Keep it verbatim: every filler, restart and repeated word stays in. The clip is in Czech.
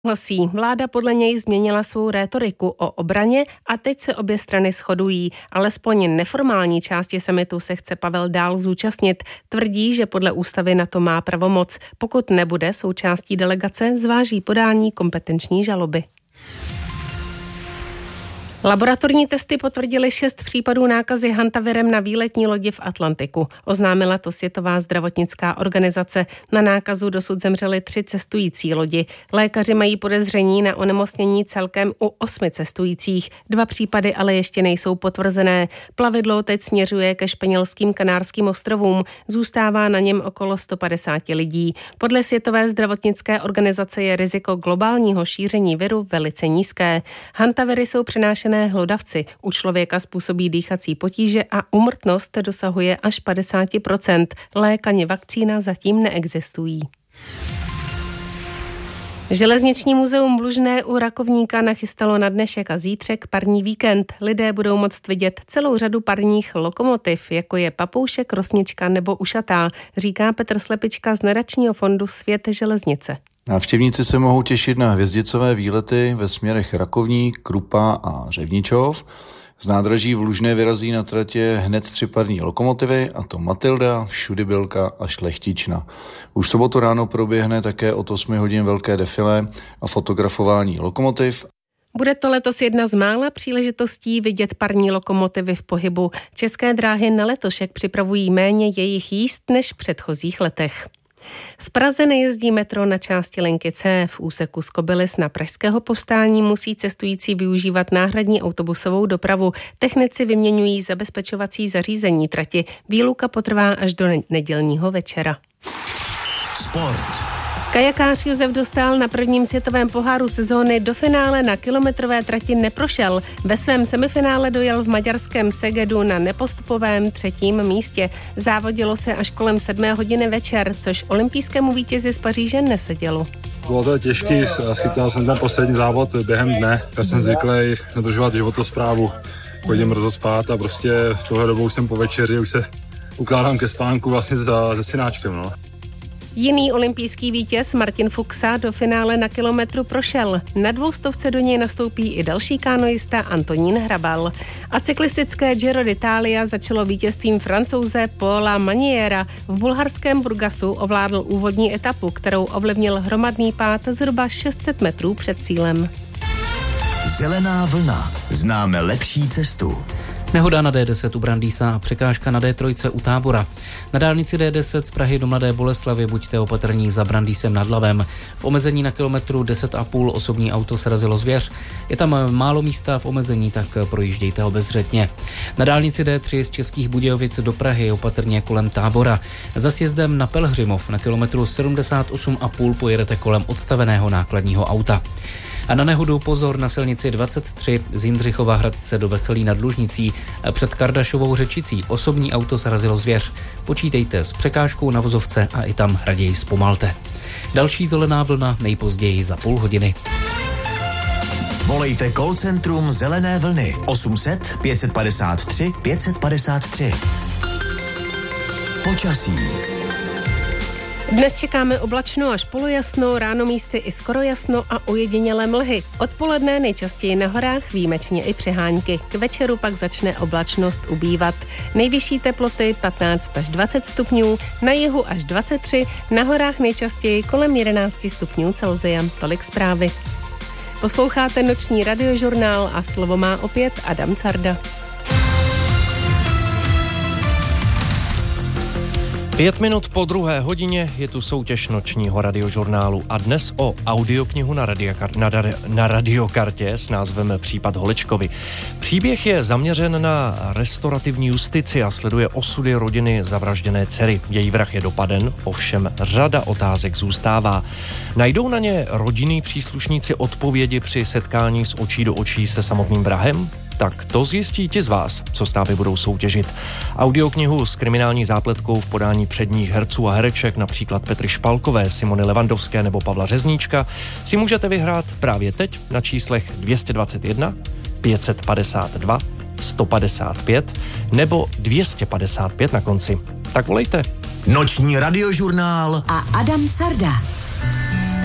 Hlasí. Vláda podle něj změnila svou rétoriku o obraně a teď se obě strany shodují. Alespoň neformální části summitu se chce Pavel dál zúčastnit. Tvrdí, že podle ústavy na to má pravomoc. Pokud nebude součástí delegace, zváží podání kompetenční žaloby. Laboratorní testy potvrdily šest případů nákazy hantavirem na výletní lodi v Atlantiku. Oznámila to Světová zdravotnická organizace. Na nákazu dosud zemřeli tři cestující lodi. Lékaři mají podezření na onemocnění celkem u osmi cestujících. Dva případy ale ještě nejsou potvrzené. Plavidlo teď směřuje ke španělským Kanárským ostrovům. Zůstává na něm okolo sto padesát lidí. Podle Světové zdravotnické organizace je riziko globálního šíření viru velice nízké. Hantaviry jsou přenášené hlodavci. U člověka způsobí dýchací potíže a úmrtnost dosahuje až padesát procent. Lék ani vakcína zatím neexistují. Železniční muzeum v Lužné u Rakovníka nachystalo na dnešek a zítřek parní víkend. Lidé budou moct vidět celou řadu parních lokomotiv, jako je Papoušek, Rosnička nebo Ušatá, říká Petr Slepička z nadačního fondu Svět železnice. Návštěvníci se mohou těšit na hvězdicové výlety ve směrech Rakovník, Krupa a Řevničov. Z nádraží v Lužné vyrazí na tratě hned tři parní lokomotivy, a to Matilda, Všudybylka a Šlechtična. Už sobotu ráno proběhne také od osmi hodin velké defilé a fotografování lokomotiv. Bude to letos jedna z mála příležitostí vidět parní lokomotivy v pohybu. České dráhy na letošek připravují méně jejich jízd než v předchozích letech. V Praze nejezdí metro na části linky C. V úseku z Kobylis na Pražského povstání musí cestující využívat náhradní autobusovou dopravu. Technici vyměňují zabezpečovací zařízení trati. Výluka potrvá až do nedělního večera. Sport. Kajakář Josef Dostál na prvním světovém poháru sezóny do finále na kilometrové trati neprošel. Ve svém semifinále dojel v maďarském Segedu na nepostupovém třetím místě. Závodilo se až kolem sedmé hodiny večer, což olympijskému vítězi z Paříže nesedělo. Bylo to těžký, schytal jsem ten poslední závod během dne. Já jsem zvyklý dodržovat životosprávu, chodím brzo spát a prostě v tohle dobou jsem po večeři, už se ukládám ke spánku vlastně se synáčkem. No. Jiný olympijský vítěz Martin Fuxa do finále na kilometru prošel. Na dvoustovce do něj nastoupí i další kanoista Antonín Hrabal. A cyklistické Giro d'Italia začalo vítězstvím Francouze Paula Maniera. V bulharském Burgasu ovládl úvodní etapu, kterou ovlivnil hromadný pád zhruba šest set metrů před cílem. Zelená vlna. Známe lepší cestu. Nehoda na D deset u Brandýsa a překážka na D tři u Tábora. Na dálnici D deset z Prahy do Mladé Boleslavi buďte opatrní za Brandýsem nad Labem. V omezení na kilometru deset a půl osobní auto srazilo zvěř. Je tam málo místa v omezení, tak projíždějte obezřetně. Na dálnici D tři z Českých Budějovic do Prahy opatrně kolem Tábora. Za sjezdem na Pelhřimov na kilometru sedmdesát osm a půl pojedete kolem odstaveného nákladního auta. A na nehodu pozor na silnici dvacet tři z Jindřichova Hradce do Veselí nad Lužnicí. Před Kardašovou Řečicí osobní auto srazilo zvěř. Počítejte s překážkou na vozovce a i tam raději zpomalte. Další zelená vlna nejpozději za půl hodiny. Volejte call centrum Zelené vlny osm set pět padesát tři pět padesát tři. Počasí. Dnes čekáme oblačno až polojasno, ráno místy i skoro jasno a ojedinělé mlhy. Odpoledne nejčastěji na horách, výjimečně i přehánky. K večeru pak začne oblačnost ubývat. Nejvyšší teploty patnáct až dvacet stupňů, na jihu až dvacet tři, na horách nejčastěji kolem jedenáct stupňů Celsia. Tolik zprávy. Posloucháte noční radiožurnál a slovo má opět Adam Carda. Pět minut po druhé hodině je tu soutěž nočního radiožurnálu a dnes o audioknihu na, radiokar- na, ra- na radiokartě s názvem Případ Holečkovi. Příběh je zaměřen na restaurativní justici a sleduje osudy rodiny zavražděné dcery. Její vrah je dopaden, ovšem řada otázek zůstává. Najdou na ně rodinní příslušníci odpovědi při setkání s očí do očí se samotným vrahem? Tak to zjistí ti z vás, co s námi budou soutěžit. Audioknihu s kriminální zápletkou v podání předních herců a hereček, například Petry Špalkové, Simony Levandovské nebo Pavla Řezníčka, si můžete vyhrát právě teď na číslech dvě stě dvacet jedna, pět set padesát dva, sto padesát pět nebo dvě stě padesát pět na konci. Tak volejte. Noční radiožurnál a Adam Carda.